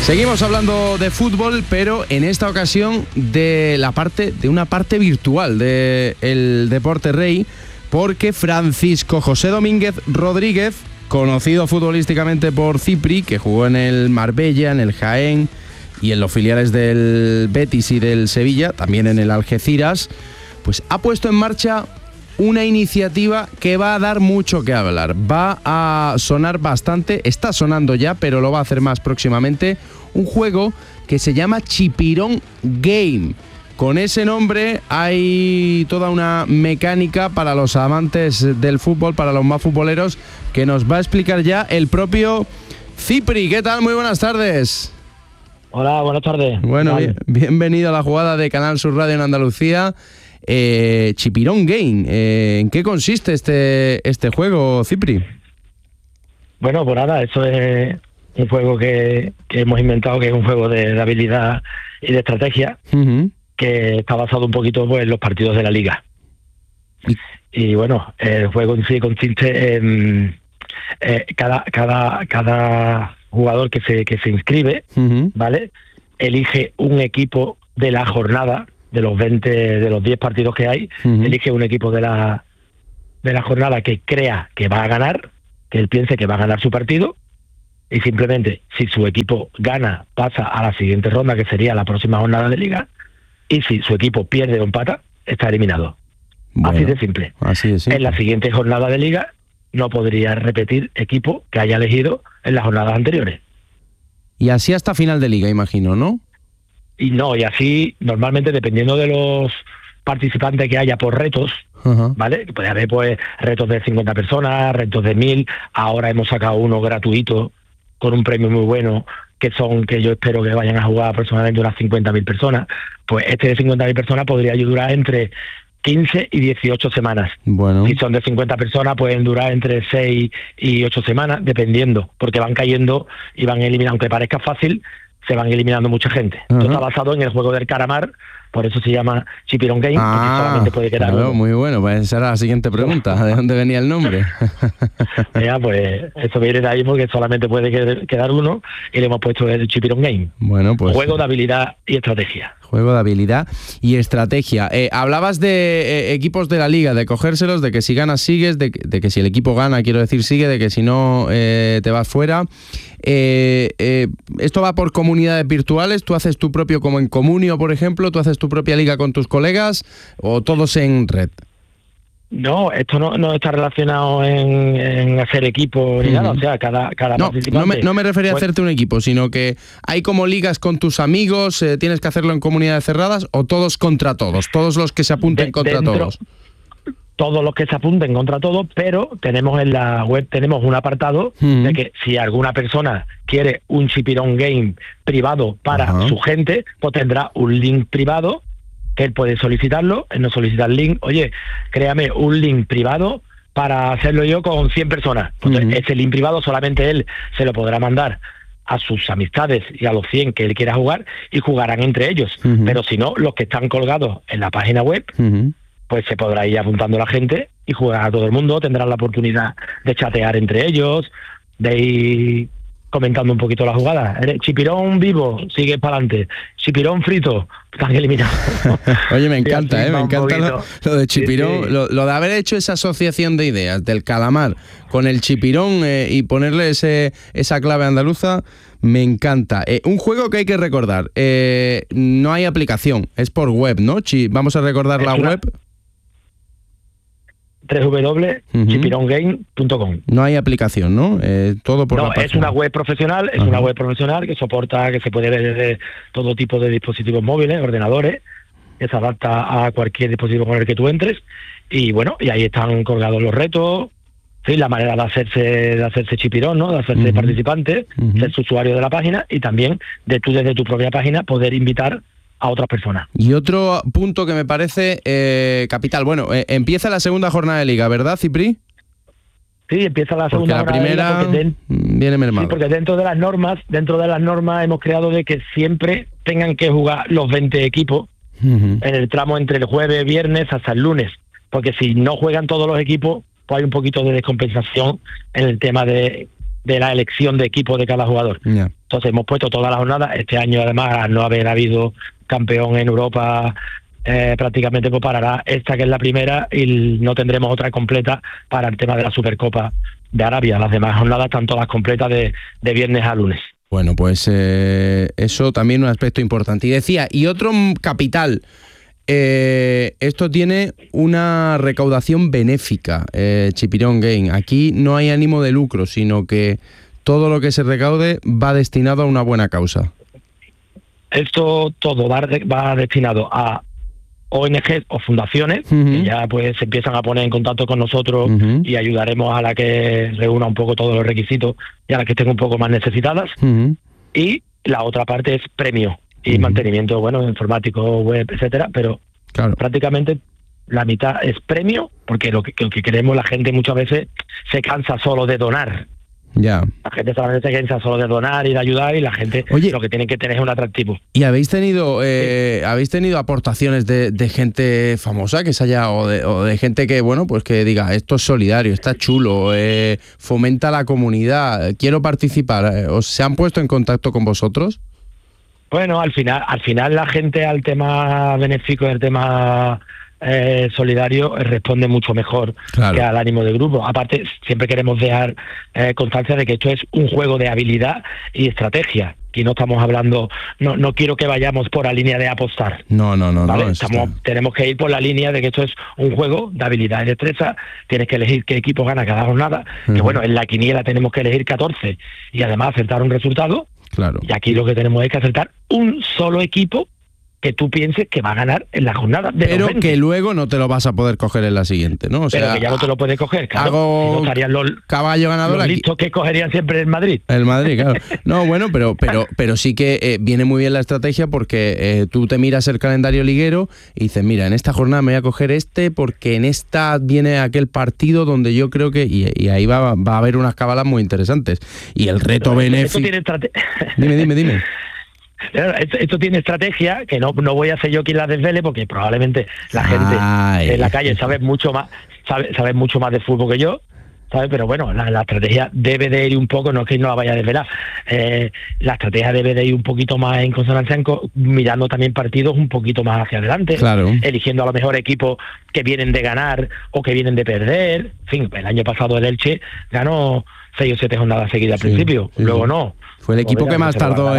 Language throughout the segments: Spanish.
Seguimos hablando de fútbol, pero en esta ocasión de una parte virtual del Deporte Rey, porque Francisco José Domínguez Rodríguez, conocido futbolísticamente por Cipri, que jugó en el Marbella, en el Jaén y en los filiales del Betis y del Sevilla, también en el Algeciras, pues ha puesto en marcha una iniciativa que va a dar mucho que hablar. Va a sonar bastante, está sonando ya, pero lo va a hacer más próximamente, un juego que se llama Chipirón Game. Con ese nombre hay toda una mecánica para los amantes del fútbol, para los más futboleros, que nos va a explicar ya el propio Cipri. ¿Qué tal? Muy buenas tardes. Hola, buenas tardes. Bueno, bienvenido a la jugada de Canal Sur Radio en Andalucía. Chipirón Game, ¿en qué consiste este juego, Cipri? Bueno, pues nada, eso es un juego que hemos inventado, que es un juego de habilidad y de estrategia, que está basado un poquito pues, en los partidos de la liga. Y bueno, el juego en sí consiste en cada jugador que se inscribe, ¿vale? Elige un equipo de la jornada, de los 10 partidos que hay, elige un equipo de la jornada que crea que va a ganar, que él piense que va a ganar su partido, y simplemente, si su equipo gana, pasa a la siguiente ronda, que sería la próxima jornada de liga, y si su equipo pierde o empata, está eliminado. Bueno, así de simple. Así de simple. En la siguiente jornada de liga no podría repetir equipo que haya elegido en las jornadas anteriores. Y así hasta final de liga, imagino, ¿no? Y así, normalmente, dependiendo de los participantes que haya por retos, ¿vale? Puede haber pues retos de 50 personas, retos de 1000. Ahora hemos sacado uno gratuito con un premio muy bueno, que yo espero que vayan a jugar aproximadamente unas 50.000 personas. Pues este de 50.000 personas podría durar entre 15 y 18 semanas. Bueno. Si son de 50 personas, pueden durar entre 6 y 8 semanas, dependiendo, porque van cayendo y van eliminando, aunque parezca fácil, se van eliminando mucha gente. Esto está basado en el juego del calamar, por eso se llama Chipirón Game, porque solamente puede quedar uno. Muy bueno, pues esa era la siguiente pregunta, ¿de dónde venía el nombre? Ya, pues eso viene de ahí porque solamente puede quedar uno y le hemos puesto el Chipirón Game. Bueno, pues juego de habilidad y estrategia. Juego de habilidad y estrategia. Hablabas de equipos de la liga, de cogérselos, de que si ganas sigues, de que si el equipo gana, quiero decir, sigue, de que si no te vas fuera. Esto va por comunidades virtuales. Tú haces tu propio, como en Comunio, por ejemplo, tú haces tu propia liga con tus colegas, o todos en red. No, esto no está relacionado en hacer equipo ni nada, o sea, cada participante... No me refería a hacerte un equipo, sino que hay como ligas con tus amigos, tienes que hacerlo en comunidades cerradas, o todos contra todos, todos los que se apunten contra todos. Todos los que se apunten contra todos, pero tenemos en la web un apartado de que si alguna persona quiere un Chipirón Game privado para su gente, pues tendrá un link privado que él puede solicitarlo. Él nos solicita el link. Oye, créame un link privado para hacerlo yo con 100 personas. Entonces, ese link privado solamente él se lo podrá mandar a sus amistades y a los 100 que él quiera jugar, y jugarán entre ellos. Pero si no, los que están colgados en la página web, pues se podrá ir apuntando la gente y jugar a todo el mundo. Tendrán la oportunidad de chatear entre ellos, de ir comentando un poquito la jugada. Chipirón vivo, sigue para adelante. Chipirón frito, están eliminados. Oye, me encanta, me encanta lo de Chipirón, sí. Lo de haber hecho esa asociación de ideas del calamar con el Chipirón y ponerle esa clave andaluza, me encanta. Un juego que hay que recordar, no hay aplicación, es por web, ¿no? Vamos a recordar la web. www.chipirongame.com. No hay aplicación, ¿no? Todo por la página. Es una web profesional, una web profesional que soporta, que se puede ver desde todo tipo de dispositivos móviles, ordenadores, que se adapta a cualquier dispositivo con el que tú entres, y bueno, y ahí están colgados los retos, sí, la manera de hacerse chipirón, ¿no? De hacerse participante, ser usuario de la página, y también tú desde tu propia página poder invitar a otras personas. Y otro punto que me parece capital. Bueno, empieza la segunda jornada de liga, ¿verdad, Cipri? Sí, empieza la segunda jornada de liga. Porque la primera viene mermado. Sí, porque dentro de las normas hemos creado de que siempre tengan que jugar los 20 equipos en el tramo entre el jueves, viernes hasta el lunes, porque si no juegan todos los equipos, pues hay un poquito de descompensación en el tema de de la elección de equipo de cada jugador. Yeah. Entonces hemos puesto todas las jornadas. Este año, además, al no haber habido campeón en Europa, prácticamente pues parará esta, que es la primera, y no tendremos otra completa para el tema de la Supercopa de Arabia. Las demás jornadas están todas completas de viernes a lunes. Bueno, pues eso también un aspecto importante. Y decía, y otro capital, esto tiene una recaudación benéfica, Chipirón Game. Aquí no hay ánimo de lucro, sino que todo lo que se recaude va destinado a una buena causa. Esto todo va destinado a ONG o fundaciones, que ya pues se empiezan a poner en contacto con nosotros y ayudaremos a la que reúna un poco todos los requisitos y a las que estén un poco más necesitadas. Y la otra parte es premio y mantenimiento, bueno, informático, web, etcétera, pero prácticamente la mitad es premio, porque lo que queremos, la gente muchas veces se cansa solo de donar. Ya. La gente solamente se cansa solo de donar y de ayudar, y la gente lo que tiene que tener es un atractivo. ¿Y habéis tenido aportaciones de gente famosa que se haya, o de gente que, bueno, pues que diga, esto es solidario, está chulo, fomenta la comunidad, quiero participar? ¿Os se han puesto en contacto con vosotros? Bueno, al final la gente al tema benéfico, el tema solidario, responde mucho mejor que al ánimo de grupo. Aparte, siempre queremos dejar constancia de que esto es un juego de habilidad y estrategia. Aquí no estamos hablando, no quiero que vayamos por la línea de apostar. No. ¿Vale? Tenemos que ir por la línea de que esto es un juego de habilidad y destreza. Tienes que elegir qué equipo gana cada jornada. Que bueno, en la quiniela tenemos que elegir 14 y además acertar un resultado. Y aquí lo que tenemos es que acertar un solo equipo que tú pienses que va a ganar en la jornada de pero 90. Que luego no te lo vas a poder coger en la siguiente, ¿no? O pero sea, que ya no te lo puedes coger, claro. Hago si no estarían los caballo ganador los aquí. listos que cogerían siempre el Madrid. El Madrid, claro. No, bueno, pero sí que viene muy bien la estrategia, porque tú te miras el calendario liguero y dices, mira, en esta jornada me voy a coger porque en esta viene aquel partido donde yo creo que... Y ahí va a haber unas cabalas muy interesantes. Y el reto benéfico... Dime. Esto tiene estrategia, que no voy a ser yo quien la desvele, porque probablemente la gente en la calle sabe mucho más de fútbol que yo, ¿sabes? Pero bueno, la estrategia debe de ir un poco, no es que no la vaya a desvelar, la estrategia debe de ir un poquito más en consonancia, mirando también partidos un poquito más hacia adelante, eligiendo a lo mejor equipos que vienen de ganar o que vienen de perder. En fin, el año pasado el Elche ganó 6 o 7 jornadas seguidas al principio, luego no. Fue el equipo que más tardó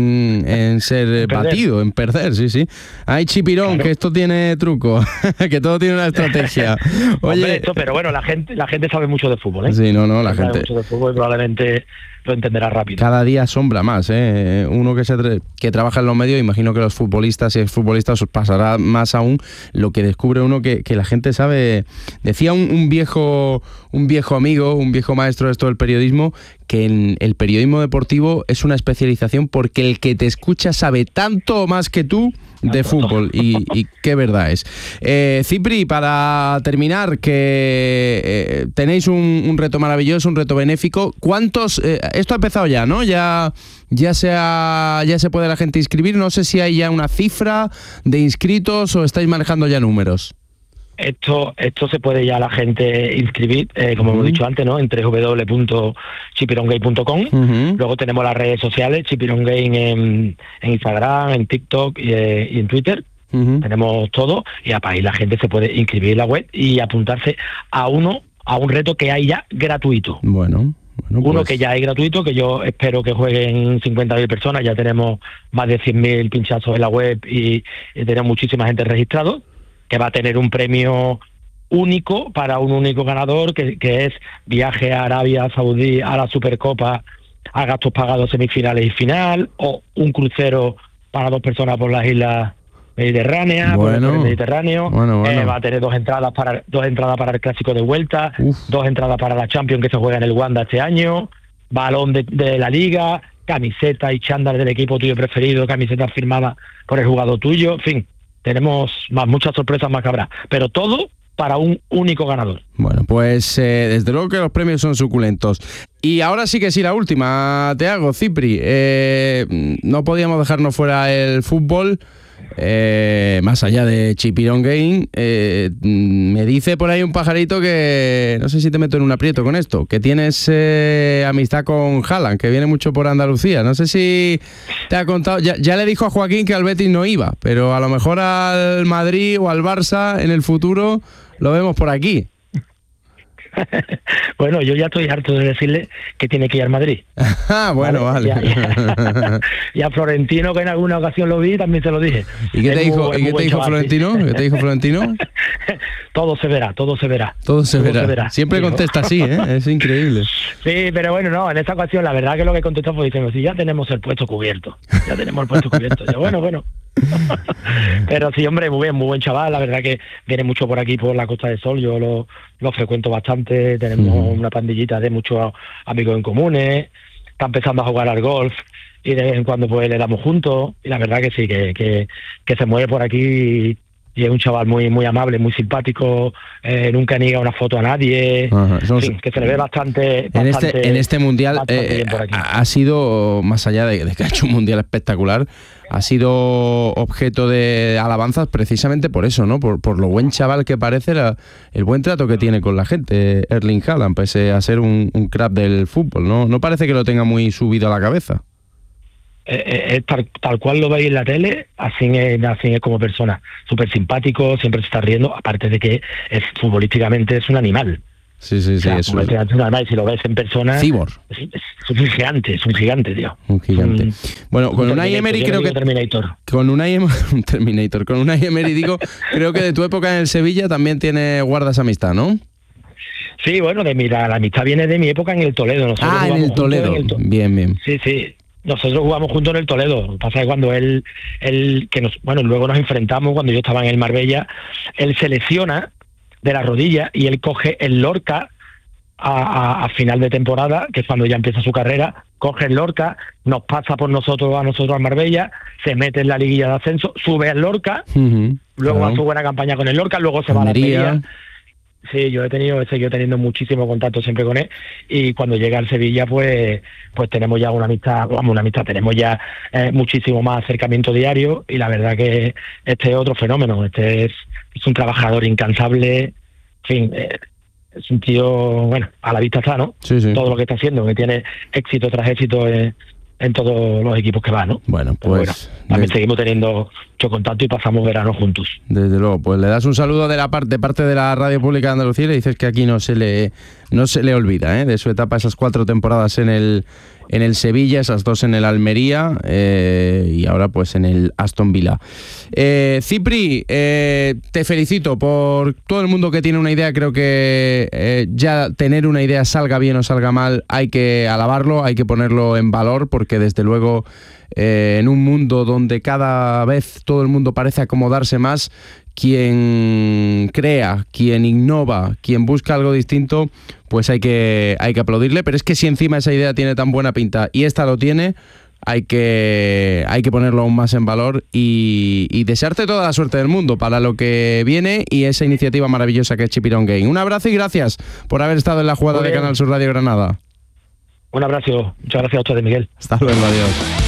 en ser batido, en perder, sí. Ay, Chipirón, que esto tiene truco, que todo tiene una estrategia. Oye, pero bueno, la gente sabe mucho de fútbol, ¿eh? Sí, la gente sabe mucho de fútbol y probablemente lo entenderá rápido. Cada día asombra más, ¿eh? Uno que trabaja en los medios, imagino que los futbolistas y exfutbolistas os pasará más aún lo que descubre uno que la gente sabe. Decía un viejo amigo, un viejo maestro de esto del periodismo, que en el periodismo deportivo es una especialización porque el que te escucha sabe tanto más que tú de fútbol, y qué verdad es. Cipri, para terminar, que tenéis un reto maravilloso, un reto benéfico. ¿Cuántos? Esto ha empezado ya, ¿no? Ya se puede la gente inscribir. No sé si hay ya una cifra de inscritos o estáis manejando ya números. Esto se puede ya la gente inscribir, como hemos dicho antes, ¿no? En www.chipirongame.com. Luego tenemos las redes sociales, Chipirongame en Instagram, en TikTok y en Twitter. Tenemos todo, y ahí la gente se puede inscribir en la web y apuntarse a un reto que hay ya gratuito. Bueno, uno que ya es gratuito, que yo espero que jueguen 50.000 personas. Ya tenemos más de 100.000 pinchazos en la web y tenemos muchísima gente registrada, que va a tener un premio único para un único ganador, que es viaje a Arabia Saudí a la Supercopa a gastos pagados, semifinales y final, o un crucero para 2 personas por las islas mediterráneas, por el Mediterráneo. Va a tener 2 entradas para el Clásico de vuelta, 2 entradas para la Champions que se juega en el Wanda este año, balón de la Liga, camiseta y chándal del equipo tuyo preferido, camiseta firmada por el jugador tuyo, en fin. Tenemos muchas sorpresas más que habrá, pero todo para un único ganador. Bueno, pues desde luego que los premios son suculentos. Y ahora sí que sí, la última te hago, Cipri. No podíamos dejarnos fuera el fútbol. más allá de Chipirón Game, me dice por ahí un pajarito que, no sé si te meto en un aprieto con esto, que tienes amistad con Haaland, que viene mucho por Andalucía. No sé si te ha contado, ya le dijo a Joaquín que al Betis no iba, pero a lo mejor al Madrid o al Barça en el futuro lo vemos por aquí. Bueno, yo ya estoy harto de decirle que tiene que ir al Madrid. Bueno, vale. Y a Florentino, que en alguna ocasión lo vi, también se lo dije. ¿Y qué te dijo, Florentino? ¿Qué te dijo Florentino? Todo se verá. Todo se verá. Siempre dijo. Contesta así, ¿eh? Es increíble. Sí, pero bueno, no, en esta ocasión la verdad que lo que contestó fue diciendo, sí, ya tenemos el puesto cubierto. Yo, bueno. Pero sí, hombre, muy buen chaval. La verdad que viene mucho por aquí, por la Costa del Sol. Yo lo frecuento bastante. Tenemos una pandillita de muchos amigos en comunes. Está empezando a jugar al golf y de vez en cuando pues le damos juntos. Y la verdad que sí, que se mueve por aquí y es un chaval muy muy amable, muy simpático. Nunca niega una foto a nadie. Sí, que se le ve bastante en este mundial ha sido, más allá de que ha hecho un mundial espectacular, ha sido objeto de alabanzas precisamente por eso, ¿no? Por lo buen chaval que parece, el buen trato que tiene con la gente, Erling Haaland, pese a ser un crack del fútbol, ¿no? No parece que lo tenga muy subido a la cabeza. Tal cual lo veis en la tele, así es como persona, súper simpático, siempre se está riendo, aparte de que futbolísticamente es un animal. Sí, o sea, es un animal, y si lo ves en persona, Cibor. Es un gigante, tío. Un gigante. Bueno, con Unai Emery creo que... Terminator. Con Unai Emery, digo, creo que de tu época en el Sevilla también guardas amistad, ¿no? Sí, bueno, la amistad viene de mi época en el Toledo. En el Toledo. Bien. Sí. Nosotros jugamos juntos en el Toledo. Lo que pasa es que cuando luego nos enfrentamos, cuando yo estaba en el Marbella, él se lesiona de la rodilla y él coge el Lorca a final de temporada, que es cuando ya empieza su carrera, coge el Lorca, nos pasa a nosotros al Marbella, se mete en la liguilla de ascenso, sube al Lorca, luego hace buena campaña con el Lorca, luego se va a la Almería. Sí, yo he seguido teniendo muchísimo contacto siempre con él, y cuando llega al Sevilla pues tenemos ya una amistad, tenemos ya muchísimo más acercamiento diario, y la verdad que este es otro fenómeno, es un trabajador incansable, en fin, es un tío, bueno, a la vista está, ¿no? Sí. Todo lo que está haciendo, que tiene éxito tras éxito en todos los equipos que va, ¿no? Bueno, pues también seguimos teniendo mucho contacto y pasamos verano juntos. Desde luego, pues le das un saludo de parte de la Radio Pública de Andalucía y le dices que aquí no se le olvida, de su etapa, esas 4 temporadas en el Sevilla, esas 2 en el Almería y ahora pues en el Aston Villa. Cipri, te felicito por todo el mundo que tiene una idea. Creo que ya tener una idea, salga bien o salga mal, hay que alabarlo, hay que ponerlo en valor, porque desde luego en un mundo donde cada vez todo el mundo parece acomodarse más, quien crea, quien innova, quien busca algo distinto, pues hay que aplaudirle. Pero es que si encima esa idea tiene tan buena pinta y esta lo tiene, hay que ponerlo aún más en valor y desearte toda la suerte del mundo para lo que viene y esa iniciativa maravillosa que es Chipirón Game. Un abrazo y gracias por haber estado en la jugada de Canal Sur Radio Granada. Un abrazo, muchas gracias a ustedes, Miguel. Hasta luego, adiós.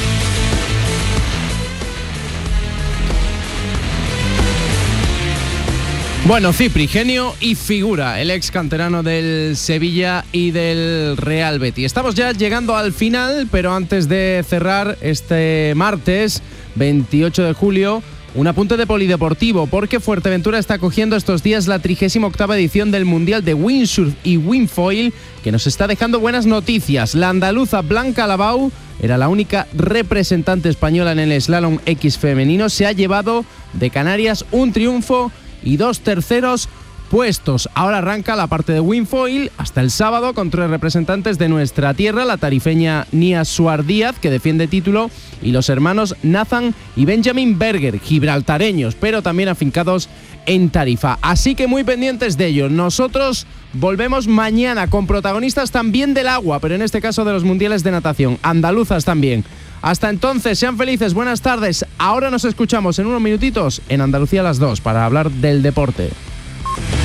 Bueno, Cipri, genio y figura, el ex canterano del Sevilla y del Real Betis. Estamos ya llegando al final, pero antes de cerrar este martes 28 de julio, un apunte de polideportivo, porque Fuerteventura está acogiendo estos días la 38ª edición del Mundial de Windsurf y Windfoil, que nos está dejando buenas noticias. La andaluza Blanca Labau era la única representante española en el slalom X femenino. Se ha llevado de Canarias un triunfo y 2 terceros puestos. Ahora arranca la parte de Windfoil hasta el sábado con 3 representantes de nuestra tierra, la tarifeña Nia Suar Díaz, que defiende título, y los hermanos Nathan y Benjamin Berger, gibraltareños, pero también afincados en Tarifa. Así que muy pendientes de ello. Nosotros volvemos mañana con protagonistas también del agua, pero en este caso de los mundiales de natación, andaluzas también. Hasta entonces, sean felices, buenas tardes. Ahora nos escuchamos en unos minutitos en Andalucía a las 2 para hablar del deporte.